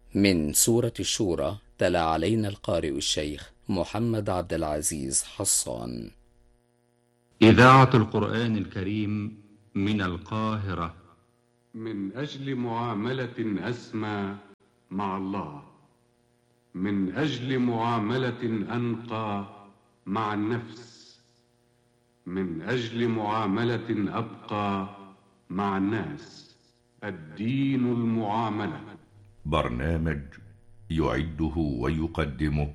من سورة الشورى تلا علينا القارئ الشيخ محمد عبد العزيز حصان. إذاعة القرآن الكريم من القاهرة. من أجل معاملة أسمى مع الله، من أجل معاملة أنقى مع النفس، من أجل معاملة أبقى مع الناس. الدين المعاملة. برنامج يعده ويقدمه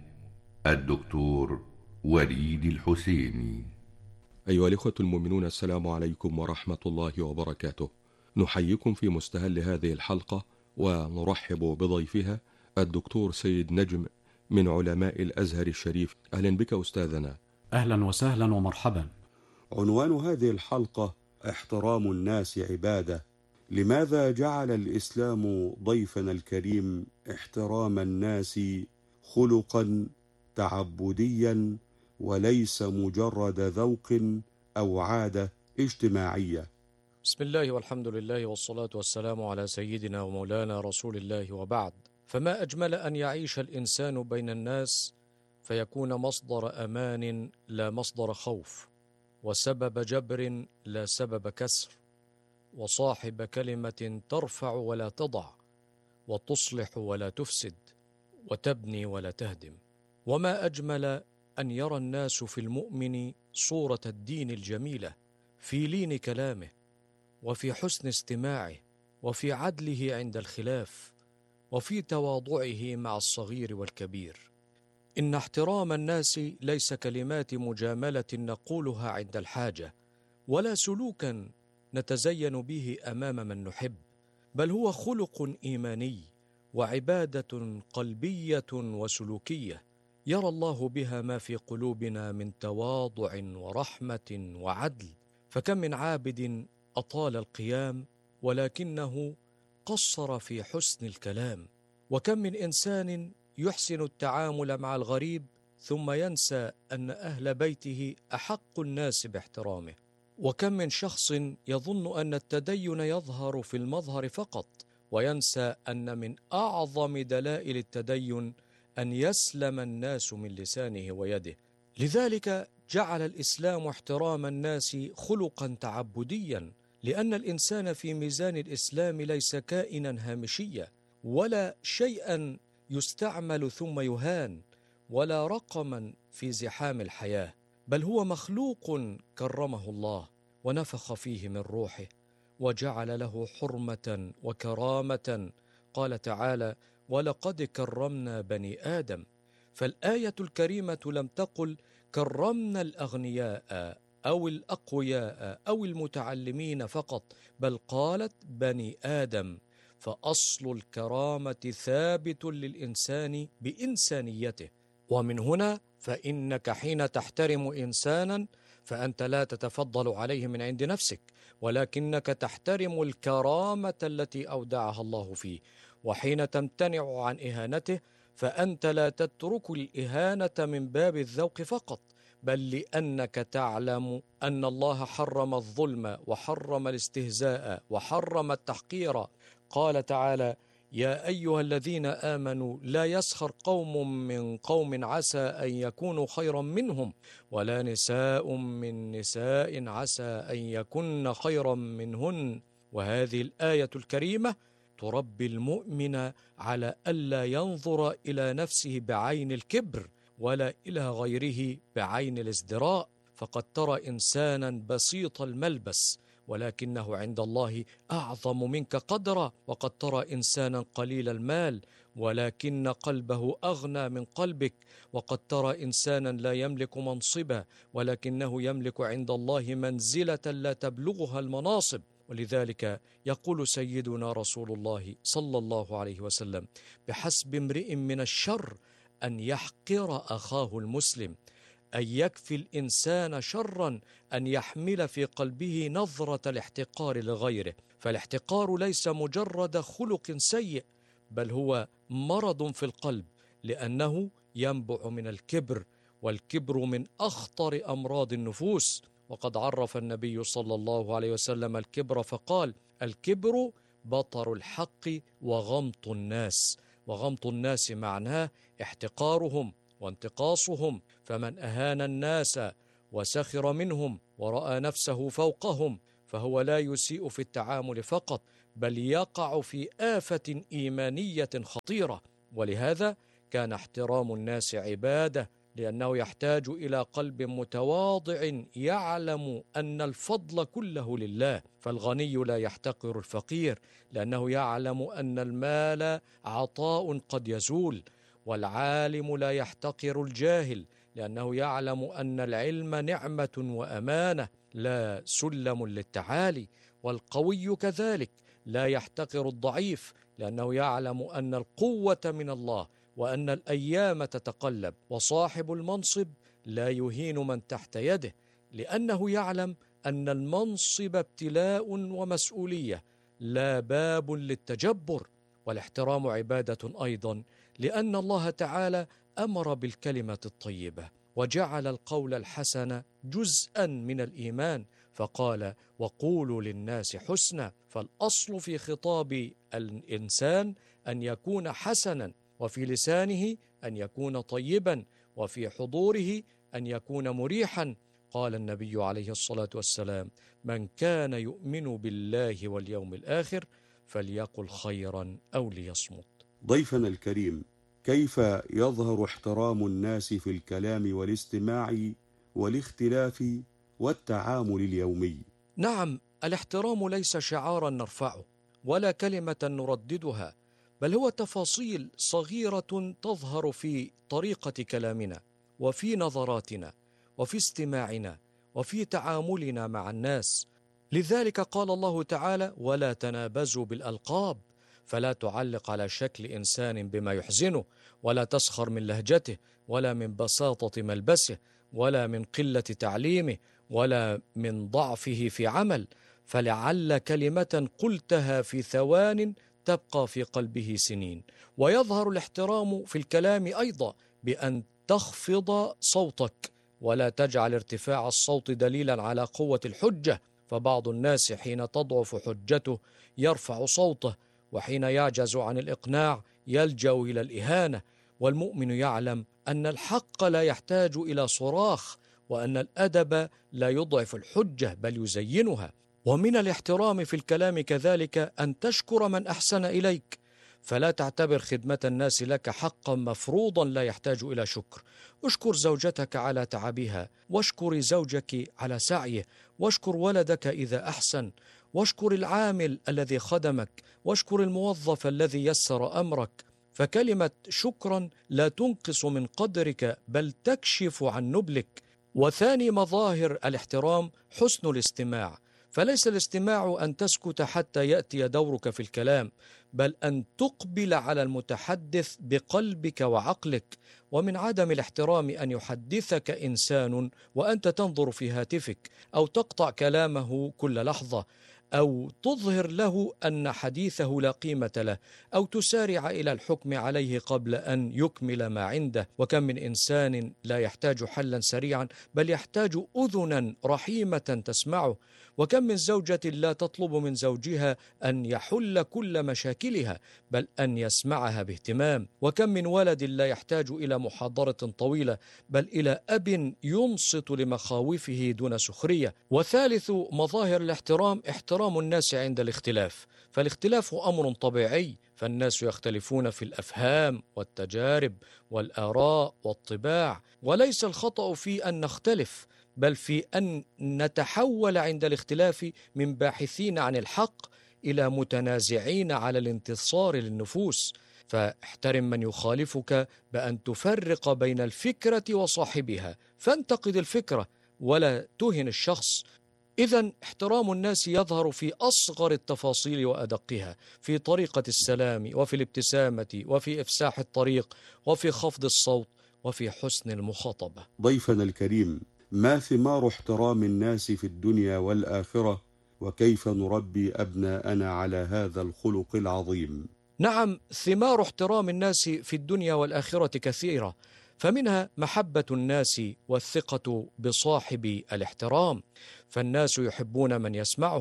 الدكتور وليد الحسيني. أيها الإخوة المؤمنون، السلام عليكم ورحمة الله وبركاته. نحييكم في مستهل هذه الحلقة ونرحب بضيفها الدكتور سيد نجم من علماء الأزهر الشريف. أهلا بك أستاذنا. أهلا وسهلا ومرحبا. عنوان هذه الحلقة: احترام الناس عبادة. لماذا جعل الإسلام ضيفنا الكريم احترام الناس خلقا تعبديا وليس مجرد ذوق أو عادة اجتماعية؟ بسم الله والحمد لله والصلاة والسلام على سيدنا ومولانا رسول الله، وبعد. فما أجمل أن يعيش الإنسان بين الناس فيكون مصدر أمان لا مصدر خوف، وسبب جبر لا سبب كسر، وصاحب كلمة ترفع ولا تضع، وتصلح ولا تفسد، وتبني ولا تهدم. وما أجمل أن يرى الناس في المؤمن صورة الدين الجميلة، في لين كلامه، وفي حسن استماعه، وفي عدله عند الخلاف، وفي تواضعه مع الصغير والكبير. إن احترام الناس ليس كلمات مجاملة نقولها عند الحاجة، ولا سلوكا نتزين به أمام من نحب، بل هو خلق إيماني وعبادة قلبية وسلوكية يرى الله بها ما في قلوبنا من تواضع ورحمة وعدل. فكم من عابد أطال القيام ولكنه قصر في حسن الكلام، وكم من إنسان يحسن التعامل مع الغريب ثم ينسى أن أهل بيته أحق الناس باحترامه، وكم من شخص يظن أن التدين يظهر في المظهر فقط وينسى أن من أعظم دلائل التدين أن يسلم الناس من لسانه ويده. لذلك جعل الإسلام احترام الناس خلقا تعبديا، لأن الإنسان في ميزان الإسلام ليس كائنا هامشيا، ولا شيئا يستعمل ثم يهان، ولا رقما في زحام الحياة، بل هو مخلوق كرمه الله ونفخ فيه من روحه وجعل له حرمة وكرامة. قال تعالى: ولقد كرمنا بني آدم. فالآية الكريمة لم تقل كرمنا الأغنياء أو الأقوياء أو المتعلمين فقط، بل قالت بني آدم، فأصل الكرامة ثابت للإنسان بإنسانيته. ومن هنا فإنك حين تحترم إنسانا فأنت لا تتفضل عليه من عند نفسك، ولكنك تحترم الكرامة التي أودعها الله فيه. وحين تمتنع عن إهانته فأنت لا تترك الإهانة من باب الذوق فقط، بل لأنك تعلم أن الله حرم الظلم وحرم الاستهزاء وحرم التحقير. قال تعالى: يا أيها الذين آمنوا لا يسخر قوم من قوم عسى أن يكونوا خيرا منهم، ولا نساء من نساء عسى أن يكن خيرا منهن. وهذه الآية الكريمة تربي المؤمن على ألا ينظر إلى نفسه بعين الكبر ولا إلى غيره بعين الازدراء. فقد ترى إنسانا بسيط الملبس ولكنه عند الله أعظم منك قدرا، وقد ترى إنسانا قليل المال ولكن قلبه أغنى من قلبك، وقد ترى إنسانا لا يملك منصبا ولكنه يملك عند الله منزلة لا تبلغها المناصب. ولذلك يقول سيدنا رسول الله صلى الله عليه وسلم: بحسب امرئ من الشر أن يحقر أخاه المسلم، أن يكفي الإنسان شرا أن يحمل في قلبه نظرة الاحتقار لغيره. فالاحتقار ليس مجرد خلق سيء، بل هو مرض في القلب، لأنه ينبع من الكبر، والكبر من أخطر أمراض النفوس. وقد عرف النبي صلى الله عليه وسلم الكبر فقال: الكبر بطر الحق وغمط الناس. وغمط الناس معناه احتقارهم وانتقاصهم، فمن أهان الناس وسخر منهم ورأى نفسه فوقهم فهو لا يسيء في التعامل فقط، بل يقع في آفة إيمانية خطيرة. ولهذا كان احترام الناس عبادة، لأنه يحتاج إلى قلب متواضع يعلم أن الفضل كله لله. فالغني لا يحتقر الفقير، لأنه يعلم أن المال عطاء قد يزول. والعالم لا يحتقر الجاهل، لأنه يعلم أن العلم نعمة وأمانة لا سلم للتعالي. والقوي كذلك لا يحتقر الضعيف، لأنه يعلم أن القوة من الله وأن الأيام تتقلب. وصاحب المنصب لا يهين من تحت يده، لأنه يعلم أن المنصب ابتلاء ومسؤولية لا باب للتجبر. والاحترام عبادة أيضا، لأن الله تعالى أمر بالكلمة الطيبة وجعل القول الحسن جزءا من الإيمان، فقال: وقولوا للناس حسنا. فالأصل في خطاب الإنسان أن يكون حسنا، وفي لسانه أن يكون طيبا، وفي حضوره أن يكون مريحا. قال النبي عليه الصلاة والسلام: من كان يؤمن بالله واليوم الآخر فليقل خيرا أو ليصمت. ضيفنا الكريم، كيف يظهر احترام الناس في الكلام والاستماع والاختلاف والتعامل اليومي؟ نعم، الاحترام ليس شعارا نرفعه ولا كلمة نرددها، بل هو تفاصيل صغيرة تظهر في طريقة كلامنا وفي نظراتنا وفي استماعنا وفي تعاملنا مع الناس. لذلك قال الله تعالى: ولا تنابزوا بالألقاب، فلا تعلق على شكل إنسان بما يحزنه، ولا تسخر من لهجته، ولا من بساطة ملبسه، ولا من قلة تعليمه، ولا من ضعفه في عمل، فلعل كلمة قلتها في ثوان تبقى في قلبه سنين. ويظهر الاحترام في الكلام أيضا بأن تخفض صوتك، ولا تجعل ارتفاع الصوت دليلا على قوة الحجة، فبعض الناس حين تضعف حجته يرفع صوته، وحين يعجز عن الإقناع يلجأ إلى الإهانة. والمؤمن يعلم أن الحق لا يحتاج إلى صراخ، وأن الأدب لا يضعف الحجة بل يزينها. ومن الاحترام في الكلام كذلك أن تشكر من أحسن إليك، فلا تعتبر خدمة الناس لك حقا مفروضا لا يحتاج إلى شكر. اشكر زوجتك على تعبها، واشكر زوجك على سعيه، واشكر ولدك إذا أحسن، واشكر العامل الذي خدمك، واشكر الموظف الذي يسر أمرك. فكلمة شكرا لا تنقص من قدرك بل تكشف عن نبلك. وثاني مظاهر الاحترام حسن الاستماع، فليس الاستماع أن تسكت حتى يأتي دورك في الكلام، بل أن تقبل على المتحدث بقلبك وعقلك. ومن عدم الاحترام أن يحدثك إنسان وأنت تنظر في هاتفك، أو تقطع كلامه كل لحظة، أو تظهر له أن حديثه لا قيمة له، أو تسارع إلى الحكم عليه قبل أن يكمل ما عنده. وكم من إنسان لا يحتاج حلا سريعا بل يحتاج أذنا رحيمة تسمعه. وكم من زوجة لا تطلب من زوجها أن يحل كل مشاكلها بل أن يسمعها باهتمام. وكم من ولد لا يحتاج إلى محاضرة طويلة بل إلى أب ينصت لمخاوفه دون سخرية. وثالث مظاهر الاحترام احترام الناس عند الاختلاف، فالاختلاف أمر طبيعي، فالناس يختلفون في الأفهام والتجارب والآراء والطباع، وليس الخطأ في أن نختلف بل في أن نتحول عند الاختلاف من باحثين عن الحق إلى متنازعين على الانتصار للنفوس. فاحترم من يخالفك بأن تفرق بين الفكرة وصاحبها، فانتقد الفكرة ولا تهن الشخص. إذن احترام الناس يظهر في أصغر التفاصيل وأدقها، في طريقة السلام، وفي الابتسامة، وفي إفساح الطريق، وفي خفض الصوت، وفي حسن المخاطبة. ضيفنا الكريم، ما ثمار احترام الناس في الدنيا والآخرة، وكيف نربي أبناءنا على هذا الخلق العظيم؟ نعم، ثمار احترام الناس في الدنيا والآخرة كثيرة، فمنها محبة الناس والثقة بصاحب الاحترام، فالناس يحبون من يسمعهم،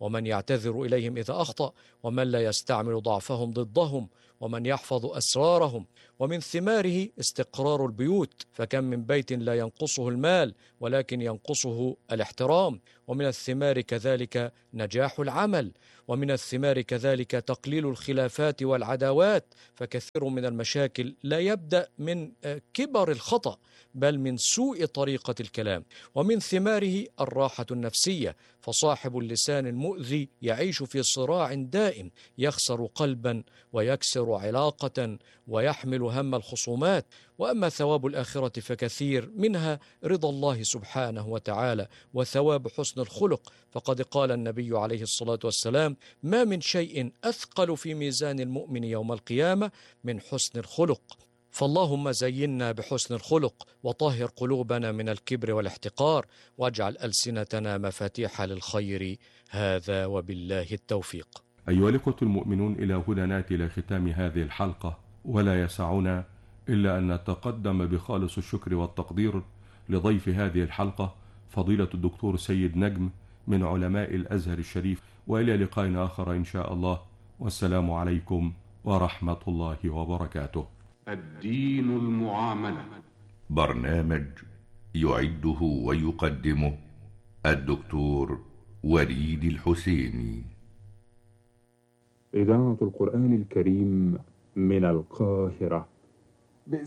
ومن يعتذر إليهم إذا أخطأ، ومن لا يستعمل ضعفهم ضدهم، ومن يحفظ أسرارهم. ومن ثماره استقرار البيوت، فكم من بيت لا ينقصه المال ولكن ينقصه الاحترام. ومن الثمار كذلك نجاح العمل، ومن الثمار كذلك تقليل الخلافات والعداوات، فكثير من المشاكل لا يبدأ من كبر الخطأ بل من سوء طريقة الكلام. ومن ثماره الراحة النفسية، فصاحب اللسان المؤذي يعيش في صراع دائم، يخسر قلبا ويكسر علاقة ويحمل هم الخصومات. وأما ثواب الآخرة فكثير، منها رضا الله سبحانه وتعالى وثواب حسن الخلق، فقد قال النبي عليه الصلاة والسلام: ما من شيء أثقل في ميزان المؤمن يوم القيامة من حسن الخلق. فاللهم زينا بحسن الخلق، وطهر قلوبنا من الكبر والاحتقار، واجعل ألسنتنا مفاتيح للخير. هذا وبالله التوفيق. أيها الإخوة المؤمنون، إلى هنا نأتي إلى ختام هذه الحلقة، ولا يسعنا إلا أن نتقدم بخالص الشكر والتقدير لضيف هذه الحلقة فضيلة الدكتور سيد نجم من علماء الأزهر الشريف، وإلى لقاء آخر إن شاء الله، والسلام عليكم ورحمة الله وبركاته. الدين المعاملة، برنامج يعده ويقدمه الدكتور وليد الحسيني. إذاعة القرآن الكريم من القاهرة.